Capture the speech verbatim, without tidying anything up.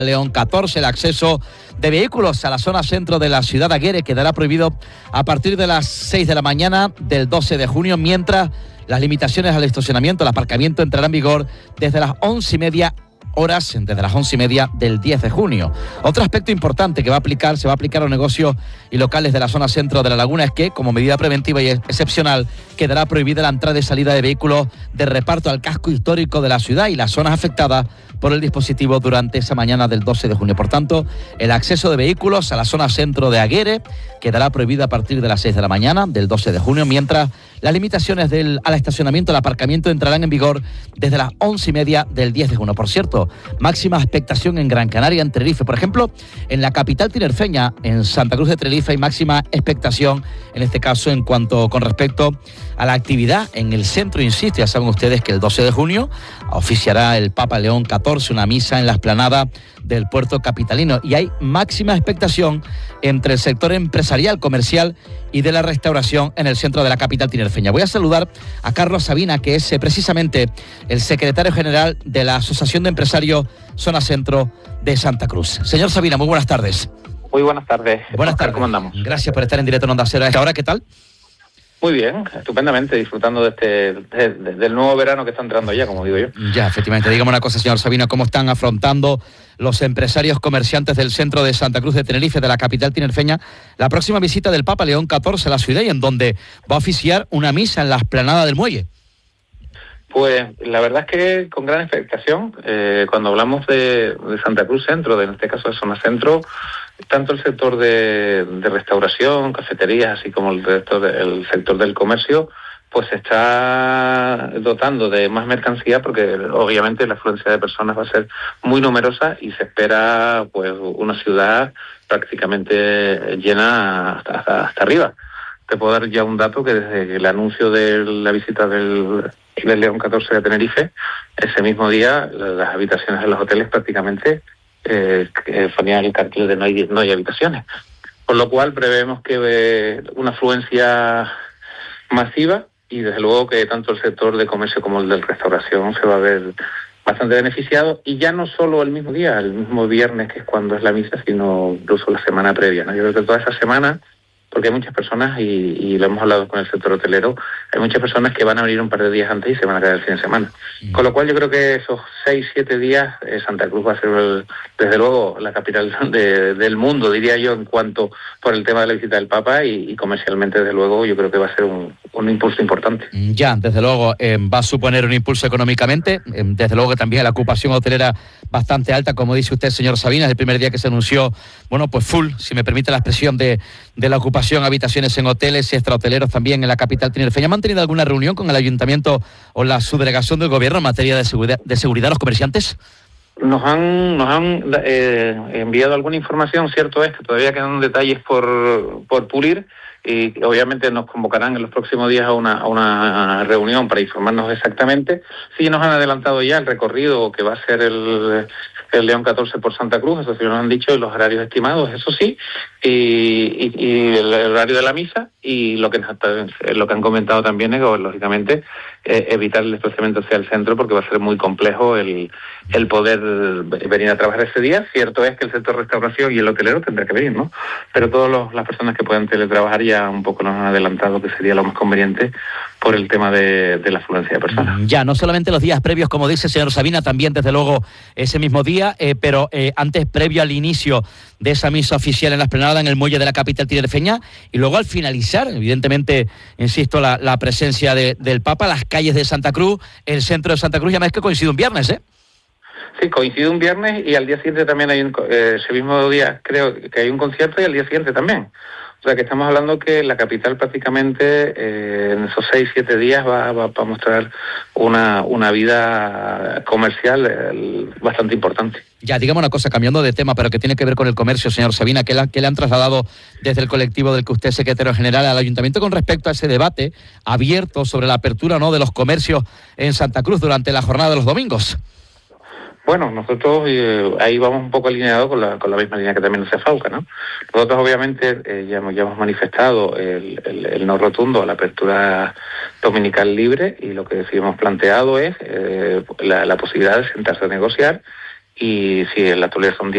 León catorce, el acceso de vehículos a la zona centro de la ciudad de Aguere quedará prohibido a partir de las seis de la mañana del doce de junio, mientras las limitaciones al estacionamiento, al aparcamiento entrarán en vigor desde las once y media horas, desde las once y media del diez de junio. Otro aspecto importante que va a aplicar, se va a aplicar a los negocios y locales de la zona centro de la laguna es que, como medida preventiva y excepcional, quedará prohibida la entrada y salida de vehículos de reparto al casco histórico de la ciudad y las zonas afectadas por el dispositivo durante esa mañana del doce de junio. Por tanto, el acceso de vehículos a la zona centro de Aguere quedará prohibido a partir de las seis de la mañana del doce de junio, mientras las limitaciones del, al estacionamiento, al aparcamiento entrarán en vigor desde las once y media del diez de junio. Por cierto, máxima expectación en Gran Canaria, en Tenerife. Por ejemplo, en la capital tinerfeña, en Santa Cruz de Tenerife, hay máxima expectación, en este caso, en cuanto con respecto a la actividad en el centro. Insisto, ya saben ustedes que el doce de junio oficiará el Papa León catorce una misa en la explanada del puerto capitalino y hay máxima expectación entre el sector empresarial, comercial y de la restauración en el centro de la capital tinerfeña. Voy a saludar a Carlos Sabina, que es eh, precisamente el secretario general de la Asociación de Empresarios Zona Centro de Santa Cruz. Señor Sabina, muy buenas tardes. Muy buenas tardes. Buenas tardes. ¿Cómo andamos? Gracias por estar en directo en Onda Cero. ¿Ahora qué tal? Muy bien, estupendamente, disfrutando de este de, de, del nuevo verano que está entrando ya, como digo yo. Ya, efectivamente. Dígame una cosa, señor Sabina, ¿cómo están afrontando los empresarios comerciantes del centro de Santa Cruz de Tenerife, de la capital tinerfeña, la próxima visita del Papa León catorce a la ciudad y en donde va a oficiar una misa en la explanada del muelle? Pues la verdad es que con gran expectación, eh, cuando hablamos de, de Santa Cruz Centro, de, en este caso de zona centro, tanto el sector de, de restauración, cafeterías, así como el, resto de, el sector del comercio, pues se está dotando de más mercancía porque obviamente la afluencia de personas va a ser muy numerosa y se espera pues una ciudad prácticamente llena hasta, hasta, hasta arriba. Te puedo dar ya un dato que desde el anuncio de la visita del, del León catorce de Tenerife, ese mismo día las habitaciones de los hoteles prácticamente eh, ponían el cartel de no hay, no hay habitaciones. Por lo cual prevemos que eh, una afluencia masiva y desde luego que tanto el sector de comercio como el de restauración se va a ver bastante beneficiado, y ya no solo el mismo día, el mismo viernes que es cuando es la misa, sino incluso la semana previa, ¿no? Yo creo que toda esa semana, porque hay muchas personas, y, y lo hemos hablado con el sector hotelero, hay muchas personas que van a venir un par de días antes y se van a quedar el fin de semana. Mm. Con lo cual yo creo que esos seis, siete días, eh, Santa Cruz va a ser, el, desde luego, la capital de, del mundo, diría yo, en cuanto por el tema de la visita del Papa, y, y comercialmente, desde luego, yo creo que va a ser un, un impulso importante. Ya, desde luego, eh, va a suponer un impulso económicamente, eh, desde luego que también la ocupación hotelera bastante alta, como dice usted, señor Sabina, el primer día que se anunció, bueno, pues full, si me permite la expresión, de, de la ocupación, habitaciones en hoteles y extrahoteleros también en la capital tinerfeña. ¿Han tenido alguna reunión con el ayuntamiento o la subdelegación del gobierno en materia de seguridad de seguridad a los comerciantes? Nos han nos han eh, enviado alguna información, cierto es que todavía quedan detalles por, por pulir, y obviamente nos convocarán en los próximos días a una, a una reunión para informarnos exactamente. Sí nos han adelantado ya el recorrido que va a ser el, el León catorce por Santa Cruz, eso sí nos han dicho, y los horarios estimados, eso sí, y, y, y el horario de la misa, y lo que, lo que han comentado también es, lógicamente, eh, evitar el desplazamiento hacia el centro, porque va a ser muy complejo el, el poder venir a trabajar ese día. Cierto es que el sector restauración y el hotelero tendrá que venir, ¿no? Pero todas las personas que puedan teletrabajar ya un poco nos han adelantado que sería lo más conveniente por el tema de, de la afluencia de personas. Ya, no solamente los días previos, como dice el señor Sabina, también desde luego ese mismo día, eh, pero eh, antes, previo al inicio de esa misa oficial en la explanada en el muelle de la capital tinerfeña, y luego al finalizar, evidentemente, insisto, la, la presencia de, del Papa, las calles de Santa Cruz, el centro de Santa Cruz, ya me es que coincide un viernes, ¿eh? Sí, coincide un viernes, y al día siguiente también hay un, eh, ese mismo día creo que hay un concierto, y al día siguiente también. O sea que estamos hablando que la capital prácticamente eh, en esos seis, siete días va, va, va a mostrar una, una vida comercial eh, bastante importante. Ya, digamos una cosa, cambiando de tema, pero que tiene que ver con el comercio, señor Sabina, ¿qué le, qué le han trasladado desde el colectivo del que usted es secretario general al ayuntamiento con respecto a ese debate abierto sobre la apertura, ¿no?, de los comercios en Santa Cruz durante la jornada de los domingos? Bueno, nosotros eh, ahí vamos un poco alineados con la, con la misma línea que también hace FAUCA, ¿no? Nosotros obviamente eh, ya, hemos, ya hemos manifestado el, el, el no rotundo a la apertura dominical libre, y lo que sí hemos planteado es eh, la, la posibilidad de sentarse a negociar y si el atelier son